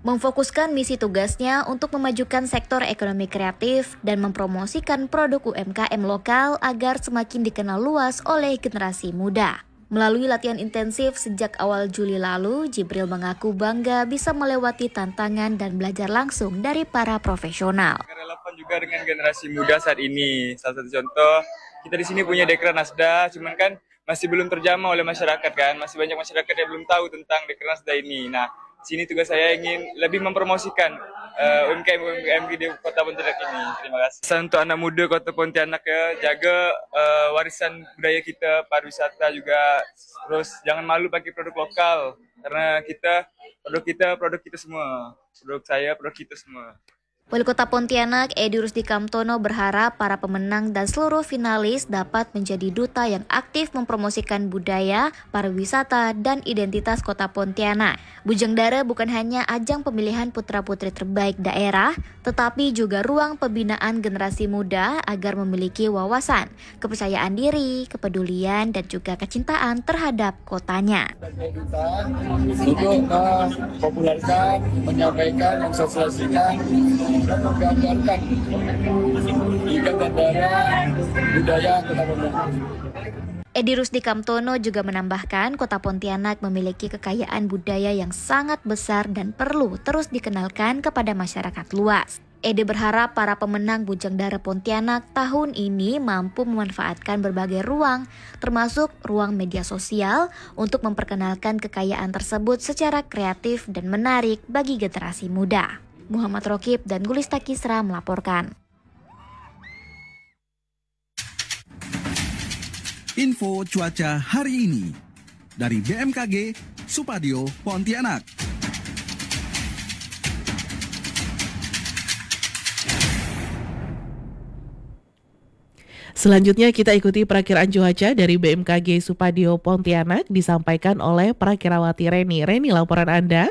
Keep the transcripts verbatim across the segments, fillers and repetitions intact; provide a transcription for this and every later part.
Memfokuskan misi tugasnya untuk memajukan sektor ekonomi kreatif dan mempromosikan produk U M K M lokal agar semakin dikenal luas oleh generasi muda. Melalui latihan intensif sejak awal Juli lalu, Jibril mengaku bangga bisa melewati tantangan dan belajar langsung dari para profesional. Relevan juga dengan generasi muda saat ini. Salah satu contoh, kita di sini punya Dekranasda, cuman kan masih belum terjamah oleh masyarakat kan. Masih banyak masyarakat yang belum tahu tentang Dekranasda ini. Nah, sini tugas saya ingin lebih mempromosikan uh, U M K M U M K M di Kota Pontianak ini. Terima kasih. Pesan untuk anak muda Kota Pontianak ya, jaga uh, warisan budaya kita, pariwisata juga. Terus jangan malu pakai produk lokal karena kita produk kita produk kita semua. Produk saya produk kita semua. Wali Kota Pontianak, Edi Rusdi Kamtono berharap para pemenang dan seluruh finalis dapat menjadi duta yang aktif mempromosikan budaya, pariwisata, dan identitas Kota Pontianak. Bujang Dara bukan hanya ajang pemilihan putra-putri terbaik daerah, tetapi juga ruang pembinaan generasi muda agar memiliki wawasan, kepercayaan diri, kepedulian, dan juga kecintaan terhadap kotanya. Untuk mempopulerkan, menyampaikan, mensosialisasikan, dan menggambarkan ikatan darah budaya Kota Pontianak. Edi Rusdi Kamtono juga menambahkan Kota Pontianak memiliki kekayaan budaya yang sangat besar dan perlu terus dikenalkan kepada masyarakat luas. Edi berharap para pemenang Bujang Dara Pontianak tahun ini mampu memanfaatkan berbagai ruang, termasuk ruang media sosial, untuk memperkenalkan kekayaan tersebut secara kreatif dan menarik bagi generasi muda. Muhammad Rokib dan Gulista Kisra melaporkan. Info cuaca hari ini dari B M K G Supadio Pontianak. Selanjutnya kita ikuti perakiraan cuaca dari B M K G Supadio Pontianak disampaikan oleh Prakirawati Reni. Reni, laporan Anda.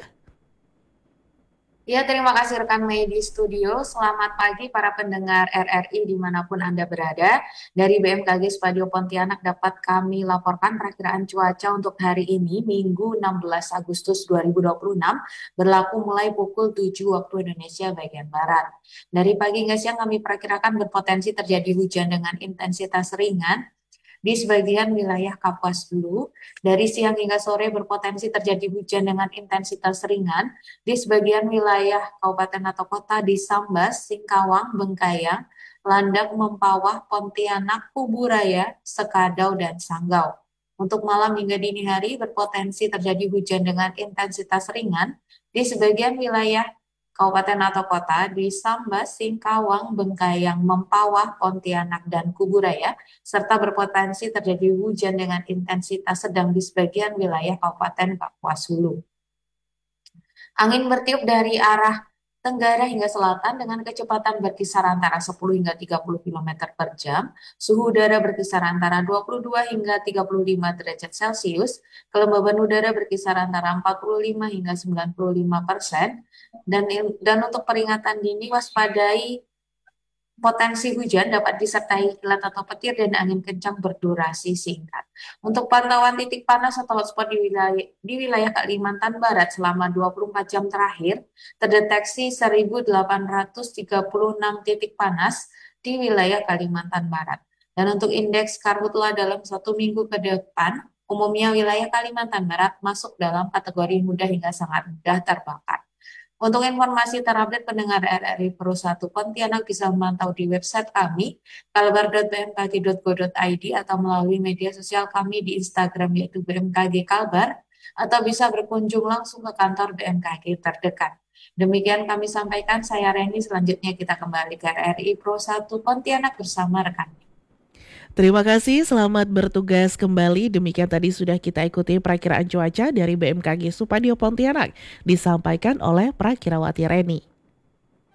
Ya, terima kasih rekan Mei di studio. Selamat pagi para pendengar R R I dimanapun Anda berada. Dari B M K G Supadio Pontianak dapat kami laporkan perakiraan cuaca untuk hari ini, Minggu enam belas Agustus dua ribu dua puluh enam, berlaku mulai pukul tujuh waktu Indonesia bagian Barat. Dari pagi hingga siang kami perkirakan berpotensi terjadi hujan dengan intensitas ringan di sebagian wilayah Kapuas Hulu. Dari siang hingga sore berpotensi terjadi hujan dengan intensitas ringan di sebagian wilayah kabupaten atau kota di Sambas, Singkawang, Bengkayang, Landak, Mempawah, Pontianak, Kuburaya, Sekadau, dan Sanggau. Untuk malam hingga dini hari berpotensi terjadi hujan dengan intensitas ringan di sebagian wilayah kabupaten atau kota di Sambas, Singkawang, Bengkayang, Mempawah, Pontianak, dan Kuburaya, serta berpotensi terjadi hujan dengan intensitas sedang di sebagian wilayah Kabupaten Kapuas Hulu. Angin bertiup dari arah tenggara hingga selatan dengan kecepatan berkisar antara sepuluh hingga tiga puluh kilometer per jam, suhu udara berkisar antara dua puluh dua hingga tiga puluh lima derajat Celcius, kelembaban udara berkisar antara empat puluh lima hingga sembilan puluh lima persen, dan, dan untuk peringatan dini waspadai potensi hujan dapat disertai kilat atau petir dan angin kencang berdurasi singkat. Untuk pantauan titik panas atau hotspot di wilayah, di wilayah Kalimantan Barat selama dua puluh empat jam terakhir, terdeteksi seribu delapan ratus tiga puluh enam titik panas di wilayah Kalimantan Barat. Dan untuk indeks karhutla dalam satu minggu ke depan, umumnya wilayah Kalimantan Barat masuk dalam kategori mudah hingga sangat mudah terbakar. Untuk informasi terupdate pendengar R R I Pro satu Pontianak bisa memantau di website kami kalbar dot b m k g dot go dot i d atau melalui media sosial kami di Instagram yaitu B M K G Kalbar, atau bisa berkunjung langsung ke kantor B M K G terdekat. Demikian kami sampaikan, saya Reni. Selanjutnya kita kembali ke R R I Pro satu Pontianak bersama rekan. Terima kasih, selamat bertugas kembali. Demikian tadi sudah kita ikuti perakiraan cuaca dari B M K G Supadio Pontianak disampaikan oleh Prakirawati Reni.